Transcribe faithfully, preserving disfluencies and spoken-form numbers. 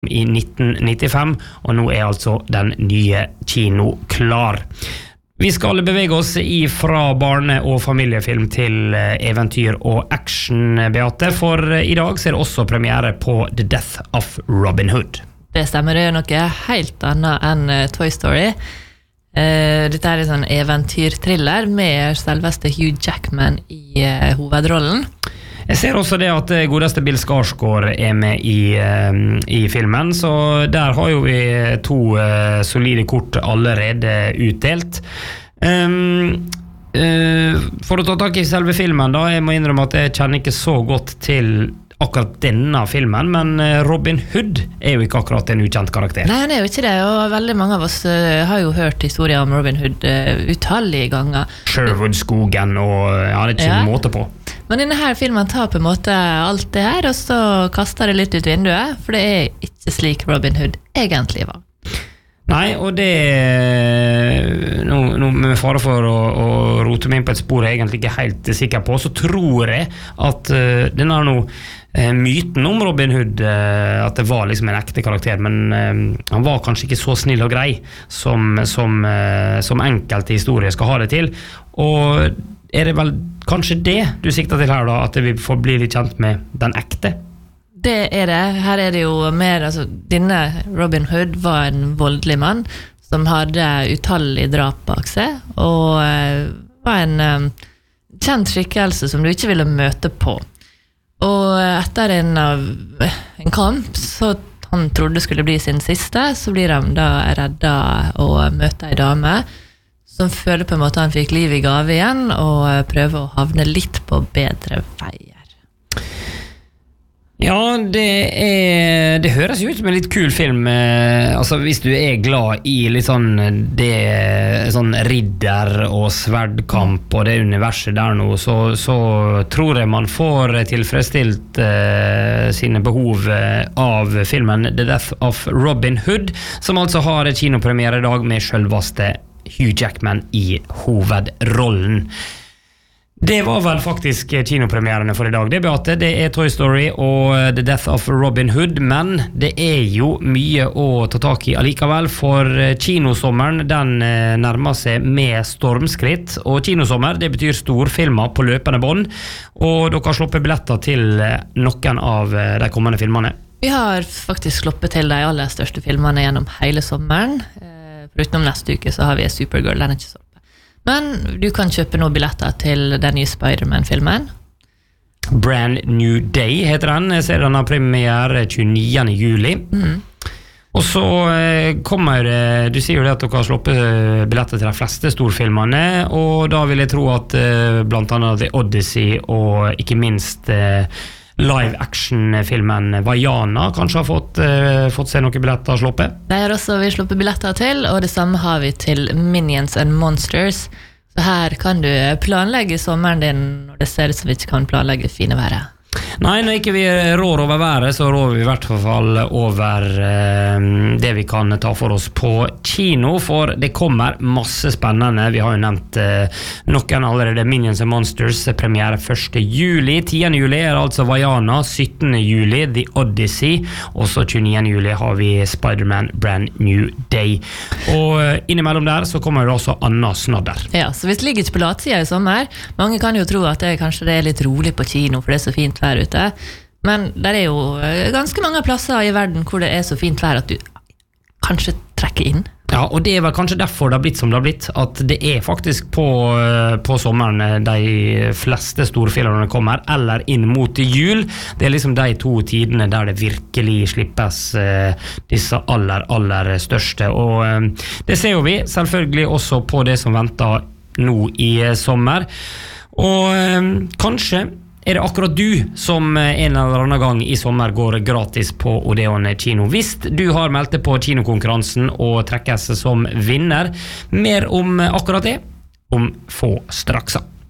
i nitten nittifem, og nå er altså den nye kino klar. Vi skal bevege oss fra barne- og familiefilm til eventyr og action, Beate, for i dag ser det også premiere på The Death of Robin Hood. Det stemmer, det er noe helt annet enn Toy Story. Dette er en sånn eventyrthriller med selveste Hugh Jackman i hovedrollen. Jeg ser også det at godeste Bill Skarsgård er med i, i filmen, så der har jo vi to uh, solide kort allerede utdelt. Um, uh, for å ta tak i selve filmen da, jeg må innrømme at jeg kjenner ikke så godt til akkurat denne filmen, men Robin Hood er jo ikke akkurat en ukjent karakter. Nei, han er jo ikke det, og veldig mange av oss uh, har jo hørt historier om Robin Hood uh, utallige ganger. Sherwood-skogen, og ja, det er ikke ja. En måte på. Men denne her filmen tar på en måte alt det her, og så kaster det litt ut vinduet, for det er ikke slik Robin Hood egentlig var. Nei, og det nå, nå med fare for å, å rote meg inn på et spor jeg egentlig ikke er helt sikker på, så tror jeg at uh, denne nå uh, myten om Robin Hood, uh, at det var liksom en ekte karakter, men uh, han var kanskje ikke så snill og grei som, som, uh, som enkelte historier skal ha det til, og er det vel kanskje det du sikter til her da, at vi får bli litt kjent med den ekte? Det er det. Her er det jo mer, altså, denne Robin Hood var en voldelig mann som hadde utallige drap bak seg, og uh, var en um, kjent skikkelse som du ikke ville møte på. Og etter en, av, en kamp, så han trodde skulle bli sin siste, så blir han da redda å møte en dame som føler på en måte han fikk liv i gave igjen, og prøver å havne litt på bedre veier. Ja, det er det høres jo ut som en litt kul film. Altså hvis du er glad i litt sånn det sånn ridder og sverdkamp og det universet der nå, så, så tror jeg man får tilfredsstilt uh, sine behov av filmen The Death of Robin Hood, som altså har kinopremiere i dag med selveste Hugh Jackman i hovedrollen. Det var vel faktisk kinopremierene for i dag. Det, Beate, det er Toy Story og The Death of Robin Hood, men det er jo mye å ta tak i allikevel, for kinosommeren den nærmer seg med stormskritt, og kinosommer det betyr storfilmer på løpende bånd, og dere har sluppet billetter til noen av de kommende filmene. Vi har faktisk sluppet til de aller største filmene gjennom hele sommeren. Foruten om neste uke så har vi Supergirl, den er ikke så. Men du kan kjøpe noen billetter til den nye Spider-Man-filmen. Brand New Day heter den. Jeg ser den har premiere tjueniende juli. Mm. Og så kommer det, du sier jo det at dere har sluppet billetter til de fleste storfilmene, og da vil jeg tro at blant annet The Odyssey og ikke minst live-action-filmen Vaiana kanskje har fått, uh, fått se noen billetter sluppet. Det har også vi sluppet billetter til, og det samme har vi til Minions and Monsters. Så her kan du planlegge sommeren din når det ser ut som vi ikke kan planlegge fine været. Nei, når ikke vi rår over været, så rår vi i hvert fall over eh, det vi kan ta for oss på kino, for det kommer masse spennende. Vi har jo nevnt eh, noen allerede. Minions and Monsters premiere første juli, tiende juli er altså Vaiana, syttende juli The Odyssey, og så tjueniende juli har vi Spider-Man Brand New Day. Og eh, innimellom der så kommer det også Anna Snadder. Ja, så hvis det ligger ikke på latsida i sommer, mange kan jo tro at det, kanskje det er litt rolig på kino, for det er så fint vær ute, men det er jo ganske mange plasser i verden hvor det er så fint vær at du kanskje trekker inn. Ja, og det er vel kanskje derfor det har blitt som det har blitt, at det er faktisk på, på sommeren de fleste storfilmene kommer, eller inn mot jul. Det er liksom de to tidene der det virkelig slippes disse aller, aller største, og det ser jo vi selvfølgelig også på det som venter nå i sommer, og kanskje er det akkurat du som en eller annen gang i sommer går gratis på Odeon kino. Hvis du har meldt deg på kinokonkurransen og trekkes som vinner, mer om akkurat det om få straksa.